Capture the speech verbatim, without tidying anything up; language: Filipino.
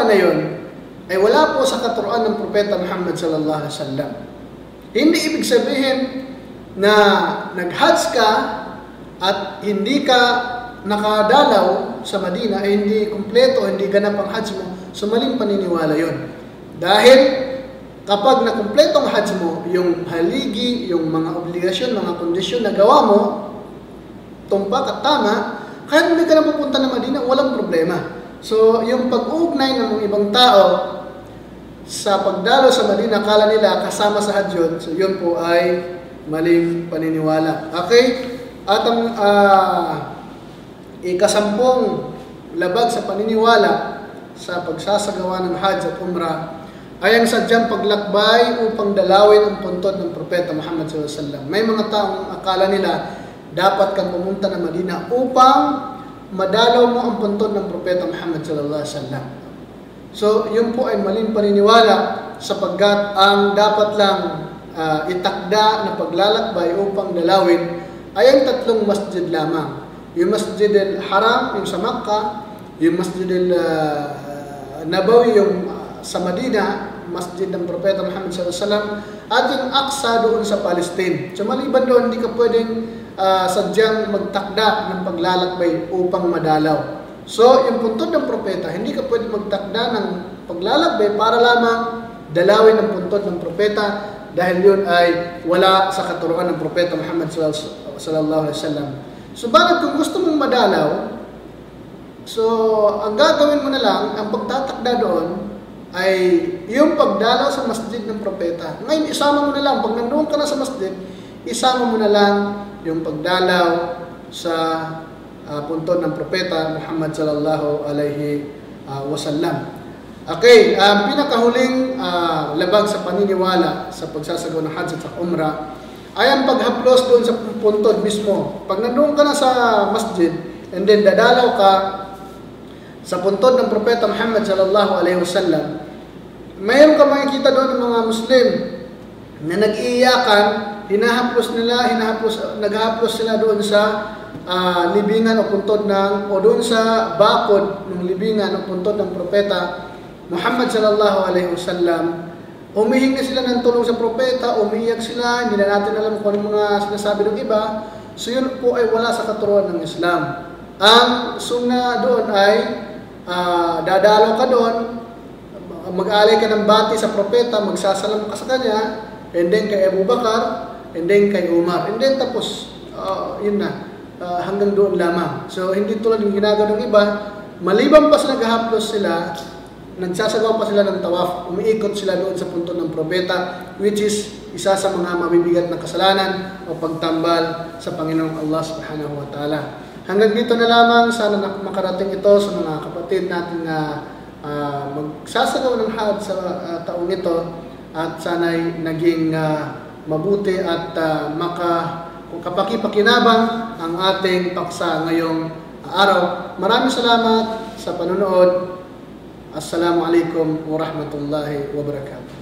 na yun ay wala po sa katuruan ng Propeta Muhammad sallallahu alaihi wasallam. Hindi ibig sabihin na nag-hajj ka at hindi ka nakadalaw sa Madina ay hindi kumpleto, hindi ganap ang hajj mo. So maling paniniwala yun. Dahil kapag nakumpleto ang hajj mo, yung haligi, yung mga obligasyon, mga kondisyon na gawa mo, tumpak at tama, kahit hindi ka na pupunta ng Madina, walang problema. So yung pag-uugnay ng mga ibang tao sa pagdalo sa Madina, akala nila kasama sa hajj yun, so yun po ay maling paniniwala. Okay? At ang uh, ikasampung labag sa paniniwala sa pagsasagawa ng hajj at umrah ay ang sadyang paglakbay upang dalawin ang puntod ng Propeta Muhammad sallallahu alaihi wasallam. May mga taong akala nila dapat kang pumunta ng Madina upang madalaw mo ang puntod ng Propeta Muhammad sallallahu alaihi wasallam. So, yun po ay maling paniniwala sapagkat ang dapat lang uh, itakda na paglalakbay upang dalawin ay ang tatlong masjid lamang. Yung Masjid al-Haram, yung sa Makkah, yung Masjid al-Nabawi, yung uh, sa Madina, Masjid ng Propeta Muhammad sallallahu alaihi wasallam, at yung Aqsa doon sa Palestine. So maliban doon, hindi ka pwedeng uh, sadyang magtakda ng paglalakbay upang madalaw. So, yung puntod ng Propeta, hindi ka pwedeng magtakda ng paglalakbay para lamang dalawin ang puntod ng Propeta dahil yun ay wala sa katuruan ng Propeta Muhammad sallallahu alaihi wasallam. So, bakit kung gusto mong madalaw, so, ang gagawin mo na lang, ang pagtatakda doon, ay yung pagdalaw sa masjid ng Propeta. Ngayon, isama mo na lang, pag nandoon ka na sa masjid, isama mo na lang yung pagdalaw sa uh, puntod ng Propeta Muhammad sallallahu alaihi uh, wasallam. Okay, ang um, pinakahuling uh, labag sa paniniwala sa pagsasagawa ng hajj at umrah ay ang paghaplos doon sa puntod mismo. Pag nandoon ka na sa masjid and then dadalaw ka sa puntod ng Propeta Muhammad sallallahu alaihi wasallam, mayroon ka makikita doon ng mga Muslim na nag-iiyakan, hinahaplos nila, hinahaplos, naghahaplos sila doon sa uh, libingan o puntod ng, o doon sa bakod ng libingan o puntod ng Propeta Muhammad sallallahu alaihi wasallam. Humihingi sila ng tulong sa Propeta, umiiyak sila, hindi na natin alam kung ano mga sinasabi ng iba. So yun po ay wala sa katuruan ng Islam. Ang sunna doon ay uh, dadalaw ka doon, mag-alay ka ng bati sa Propeta, magsasalam ka sa kanya, and then kay Abu Bakar, and then kay Umar, and then tapos, uh, yun na, uh, hanggang doon lamang. So hindi tulad yung ginagawa ng iba, maliban pa sa naghahaplos sila, nagsasagawa pa sila ng tawaf, umiikot sila doon sa punto ng Propeta, which is isa sa mga mabibigat na kasalanan o pagtambal sa Panginoong Allah subhanahu wa ta'ala. Hanggang dito na lamang, sana makarating ito sa mga kapatid natin na uh, magsasagawa ng hajj sa uh, taong ito, at sana'y naging uh, mabuti at uh, maka, kapakipakinabang ang ating paksa ngayong araw. Maraming salamat sa panonood. Assalamualaikum warahmatullahi wabarakatuh.